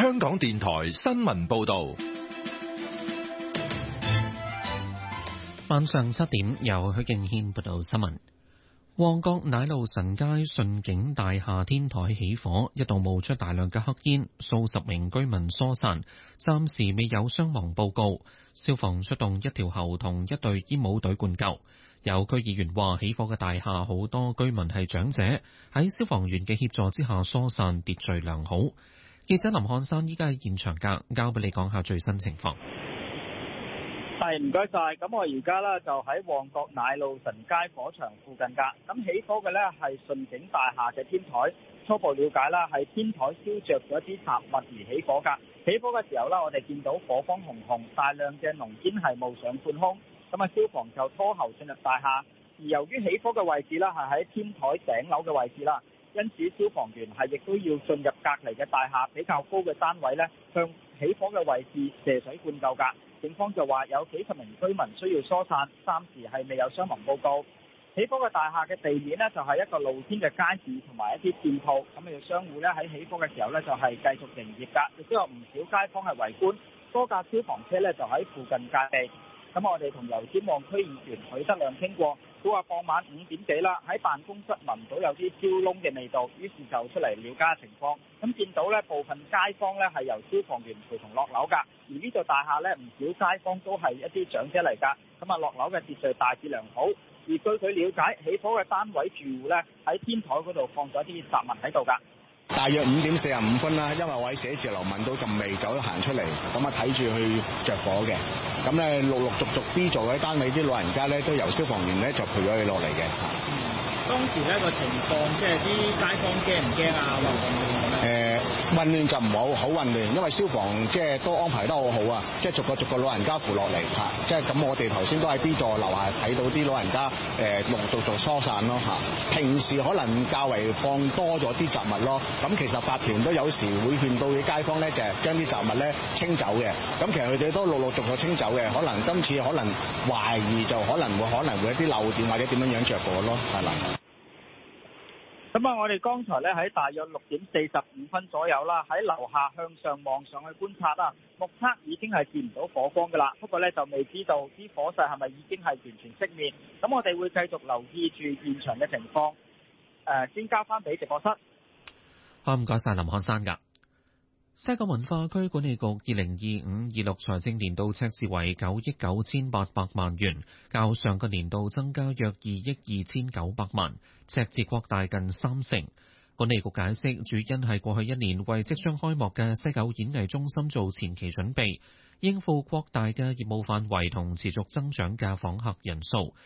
香港電台新聞報道。 晚上7點，由許敬軒報道新聞。旺角奶路臣街順景大廈天台起火，一度冒出大量嘅黑煙，數十名居民疏散，暫時未有傷亡報告。消防出動一條喉同一隊煙霧隊灌救。有區議員話，起火嘅大廈好多居民係長者，喺消防員嘅協助之下疏散，秩序良好。記者林漢山依家喺現場㗎，交俾你講下最新情況。 係，唔該晒。咁我而家咧就喺旺角奶路臣街火場附近㗎。咁起火嘅咧係順景大廈嘅天台。初步了解啦，係天台燒着咗啲雜物而起火㗎。起火嘅時候啦，我哋見到火光紅紅，大量嘅濃煙係冒上半空。咁啊，消防就拖喉進入大廈。而由於起火嘅位置啦係喺天台頂樓嘅位置啦，因此消防員係亦都要進入隔離嘅大廈比較高嘅單位咧，向起火嘅位置射水灌救㗎。警方就話有幾十名居民需要疏散，暫時係未有傷亡報告。起火嘅大廈嘅地面呢，就係一個露天嘅街市同埋一啲店鋪，咁嘅商戶呢，喺起火嘅時候呢，就係繼續營業㗎，亦都有唔少街坊係圍觀，多架消防車呢，就喺附近戒備。咁我哋同油尖旺區議員許德亮傾過，佢話傍晚5點幾啦，喺辦公室聞到有啲燒燶嘅味道，於是就出嚟了解情況。咁見到呢部分街坊呢係由消防員陪同落樓㗎，而呢座大廈呢唔少街坊都係一啲長者嚟㗎，咁啊落樓嘅秩序大致良好。而據佢了解，起火嘅單位住戶呢喺天台嗰度放咗啲雜物喺度㗎。 大約5點45分啦，因為我喺寫字樓聞到陣味，就行出嚟，咁啊睇住去着火嘅。咁咧陸陸續續 B 座嘅單位啲老人家咧都由消防員咧就陪咗佢落嚟嘅。 當時呢個情況，即係啲街坊驚唔驚啊？混唔混亂？ 混亂就唔好混亂，因為消防即係都安排得好好啊，即係逐個老人家扶落嚟嚇，即係咁我哋頭先都喺 B 座樓下睇到啲老人家陸續做疏散咯嚇。平時可能較為放多咗啲雜物咯，咁其實法團都有時會勸到啲街坊咧就係將啲雜物咧清走嘅，咁其實佢哋都陸陸續續清走嘅，可能今次可能懷疑就可能會一啲漏電或者點樣着火咯，係啦。 咁啊，我哋剛才咧喺大約6點45分左右啦，喺樓下向上望上去觀察啦，目測已經係見唔到火光㗎啦。不過咧就未知道啲火勢係咪已經係完全熄滅。咁我哋會繼續留意住現場嘅情況。先交翻俾直播室。 好，唔該曬林漢山㗎。西九文化區管理局2025-26財政年度赤字為9億9800萬元，較上個年度增加約2億2900萬，赤字擴大近30%。管理局解釋，主因係過去1年為即將開幕嘅西九演藝中心做前期準備，應付擴大嘅業務範圍同持續增長嘅訪客人數，